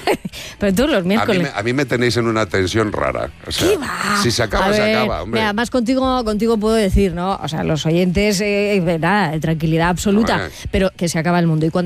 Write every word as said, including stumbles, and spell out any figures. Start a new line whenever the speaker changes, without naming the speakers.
Pero todos los
A mí,
miércoles.
me, a mí me tenéis en una tensión rara. O sea,
¿Qué va?
si se acaba,
A
se
ver,
acaba, hombre.
mira, además contigo, contigo puedo decir, ¿no? O sea, los oyentes, eh, nada, tranquilidad absoluta,
Hombre.
pero que se acaba el mundo. Y cuando